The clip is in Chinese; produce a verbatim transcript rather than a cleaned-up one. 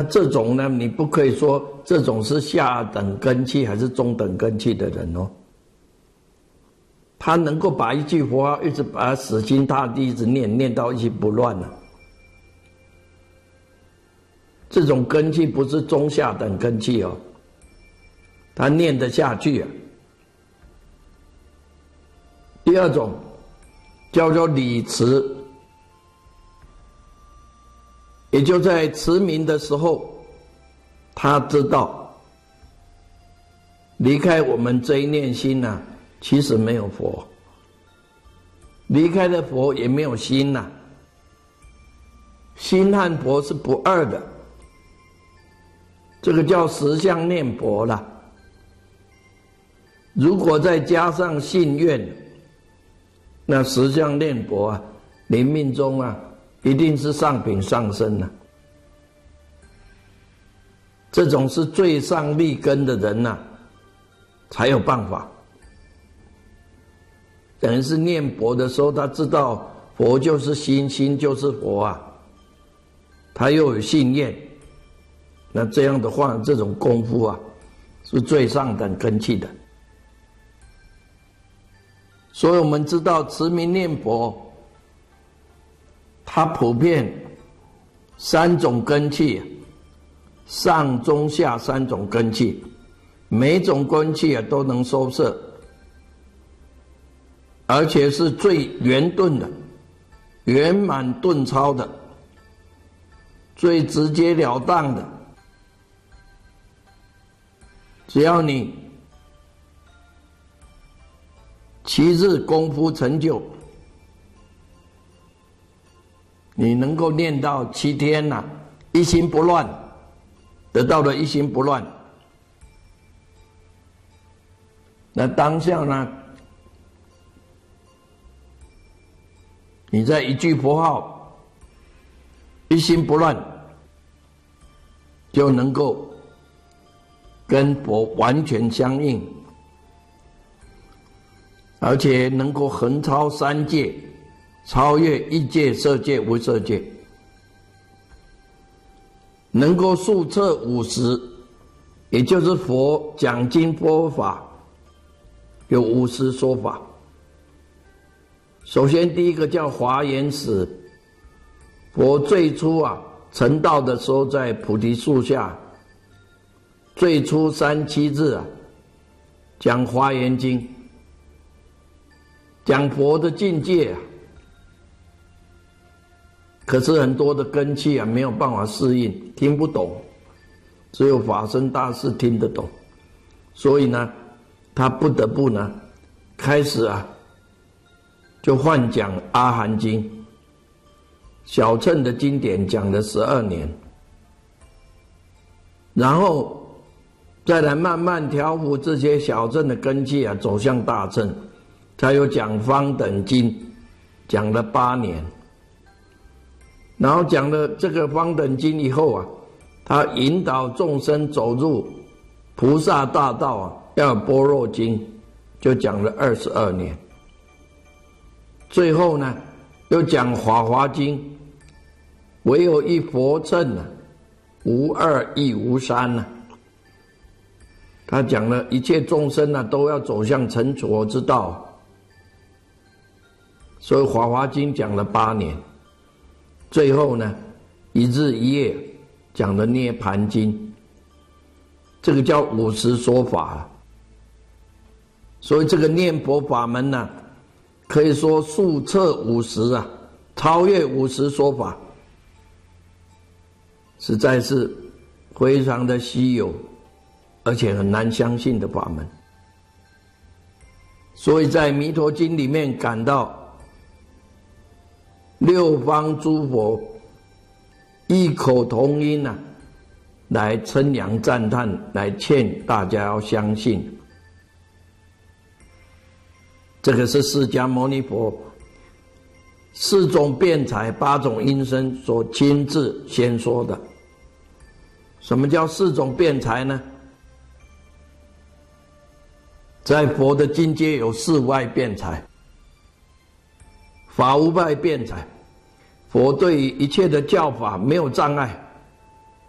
这种呢，你不可以说这种是下等根器还是中等根器的人哦。他能够把一句佛号一直把它死心塌地一直念，念到一心不乱了、啊。这种根器不是中下等根器哦，他念得下去啊。第二种叫做理持，也就在持名的时候，他知道离开我们这一念心啊，其实没有佛，离开了佛也没有心呐、啊，心和佛是不二的，这个叫实相念佛啦。如果再加上信愿，那实相念佛啊，临命中啊，一定是上品上身啊。这种是最上立根的人呐、啊，才有办法。等于是念佛的时候，他知道佛就是心，心就是佛啊，他又有信念，那这样的话，这种功夫啊，是最上等根器的。所以我们知道持名念佛，它普遍三种根器，上中下三种根器，每种根器啊都能收摄，而且是最圆顿的、圆满顿超的、最直截了当的。只要你七日功夫成就，你能够念到七天呐、啊，一心不乱，得到了一心不乱，那当下呢，你在一句佛号一心不乱，就能够跟佛完全相应，而且能够横超三界，超越一界、色界、无色界，能够速测五十，也就是佛讲经佛法有五十说法。首先第一个叫华严时，佛最初啊成道的时候，在菩提树下，最初三七日啊讲华严经，讲佛的境界啊，可是很多的根器啊没有办法适应，听不懂，只有法身大士听得懂，所以呢，他不得不呢开始啊就换讲阿含经，小乘的经典讲了十二年，然后再来慢慢调伏这些小乘的根器啊，走向大乘。他又讲方等经，讲了八年，然后讲了这个方等经以后啊，他引导众生走入菩萨大道啊，要般若经，就讲了二十二年。最后呢，又讲法华经，唯有一佛乘啊，无二亦无三啊。他讲了一切众生啊，都要走向成佛之道。所以《华华经》讲了八年，最后呢，一日一夜讲了《涅盘经》，这个叫五十说法。所以这个念佛法门呢、啊，可以说速测五十啊，超越五十说法，实在是非常的稀有，而且很难相信的法门。所以在《弥陀经》里面感到，六方诸佛异口同音啊，来称扬赞叹，来劝大家要相信。这个是释迦牟尼佛四种辩才、八种音声所亲自先说的。什么叫四种辩才呢？在佛的境界有四外辩才。法无外辩才，佛对于一切的教法没有障碍，